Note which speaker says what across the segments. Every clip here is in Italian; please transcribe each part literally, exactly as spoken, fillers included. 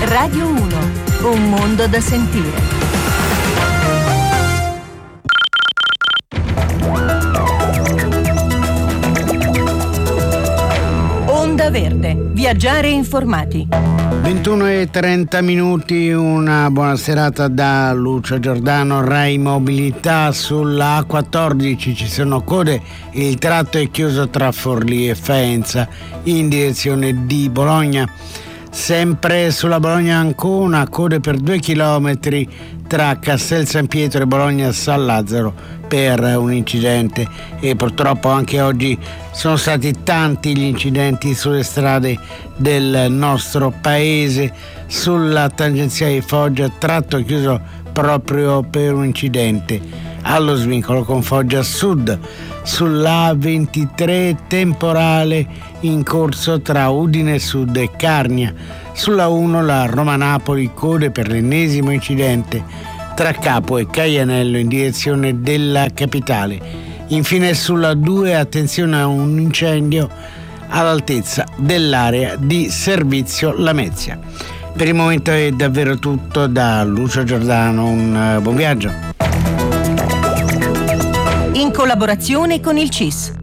Speaker 1: Radio uno, un mondo da sentire. Onda Verde, viaggiare informati.
Speaker 2: ventuno e trenta minuti, una buona serata da Lucio Giordano, Rai Mobilità. Sulla A quattordici ci sono code, il tratto è chiuso tra Forlì e Faenza in direzione di Bologna. Sempre sulla Bologna-Ancona, code per due chilometri tra Castel San Pietro e Bologna-San Lazzaro per un incidente, e purtroppo anche oggi sono stati tanti gli incidenti sulle strade del nostro paese. Sulla tangenziale di Foggia, tratto chiuso proprio per un incidente allo svincolo con Foggia Sud. Sulla A ventitré, temporale in corso tra Udine Sud e Carnia. Sulla uno, la Roma-Napoli, code per l'ennesimo incidente tra Capo e Caianello in direzione della capitale. Infine sulla due, attenzione a un incendio all'altezza dell'area di servizio Lamezia. Per il momento è davvero tutto da Lucio Giordano, un buon viaggio.
Speaker 1: In collaborazione con il C I S.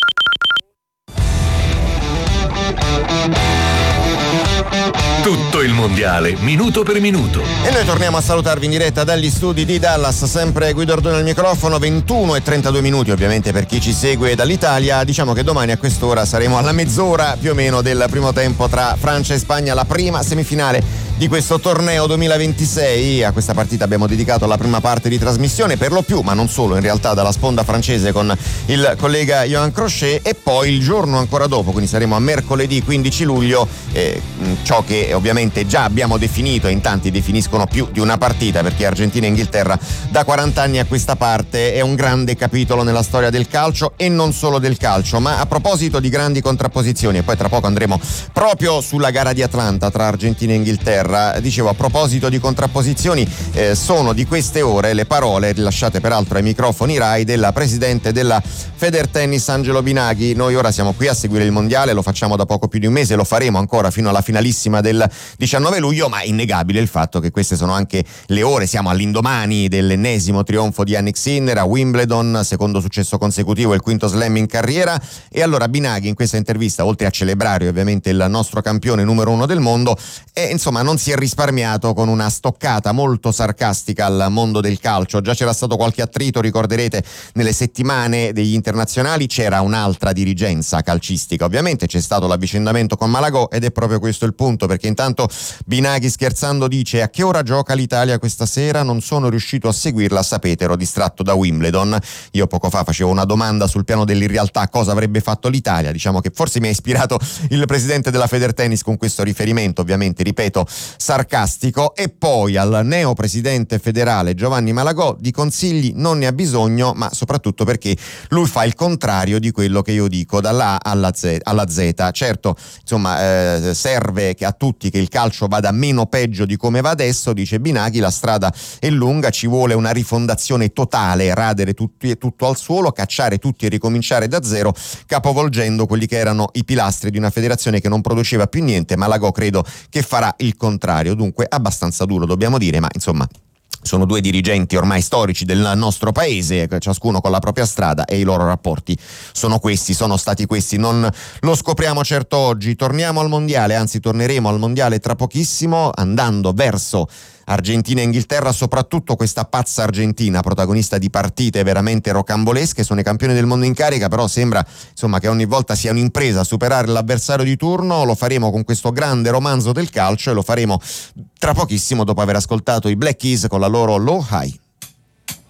Speaker 3: Tutto il mondiale, minuto per minuto.
Speaker 4: E noi torniamo a salutarvi in diretta dagli studi di Dallas, sempre Guido Ordone al microfono. Ventuno e trentadue minuti ovviamente per chi ci segue dall'Italia. Diciamo che domani a quest'ora saremo alla mezz'ora più o meno del primo tempo tra Francia e Spagna, la prima semifinale di questo torneo duemilaventisei. A questa partita abbiamo dedicato la prima parte di trasmissione, per lo più, ma non solo, in realtà dalla sponda francese con il collega Johan Crochet, e poi il giorno ancora dopo, quindi saremo a mercoledì quindici luglio, eh, ciò che ovviamente già abbiamo definito, e in tanti definiscono più di una partita, perché Argentina e Inghilterra da quaranta anni a questa parte è un grande capitolo nella storia del calcio, e non solo del calcio. Ma a proposito di grandi contrapposizioni, e poi tra poco andremo proprio sulla gara di Atlanta tra Argentina e Inghilterra, dicevo, a proposito di contrapposizioni, eh, sono di queste ore le parole rilasciate peraltro ai microfoni Rai della presidente della Federtennis Angelo Binaghi. Noi ora siamo qui a seguire il mondiale, lo facciamo da poco più di un mese, lo faremo ancora fino alla finalissima del diciannove luglio, ma è innegabile il fatto che queste sono anche le ore, siamo all'indomani dell'ennesimo trionfo di Jannik Sinner a Wimbledon, secondo successo consecutivo, il quinto slam in carriera. E allora Binaghi in questa intervista, oltre a celebrare ovviamente il nostro campione numero uno del mondo, e insomma non si è risparmiato con una stoccata molto sarcastica al mondo del calcio. Già c'era stato qualche attrito, ricorderete, nelle settimane degli internazionali c'era un'altra dirigenza calcistica, ovviamente c'è stato l'avvicendamento con Malagò, ed è proprio questo il punto, perché intanto Binaghi scherzando dice: a che ora gioca l'Italia questa sera? Non sono riuscito a seguirla, sapete, ero distratto da Wimbledon. Io poco fa facevo una domanda sul piano dell'irrealtà, cosa avrebbe fatto l'Italia. Diciamo che forse mi ha ispirato il presidente della Federtennis con questo riferimento, ovviamente, ripeto, sarcastico. E poi al neo presidente federale Giovanni Malagò di consigli non ne ha bisogno, ma soprattutto perché lui fa il contrario di quello che io dico dalla A alla Z. Alla Z. Certo, insomma, eh, serve che a tutti che il calcio vada meno peggio di come va adesso, dice Binaghi, la strada è lunga, ci vuole una rifondazione totale, radere tutti, tutto al suolo, cacciare tutti e ricominciare da zero, capovolgendo quelli che erano i pilastri di una federazione che non produceva più niente. Malagò credo che farà il contrario, dunque abbastanza duro, dobbiamo dire, ma insomma sono due dirigenti ormai storici del nostro paese, ciascuno con la propria strada, e i loro rapporti sono questi, sono stati questi, non lo scopriamo certo oggi. Torniamo al mondiale, anzi torneremo al mondiale tra pochissimo, andando verso Argentina e Inghilterra, soprattutto questa pazza Argentina, protagonista di partite veramente rocambolesche. Sono i campioni del mondo in carica, però sembra insomma che ogni volta sia un'impresa superare l'avversario di turno. Lo faremo con questo grande romanzo del calcio, e lo faremo tra pochissimo dopo aver ascoltato i Black Keys con la loro Low High.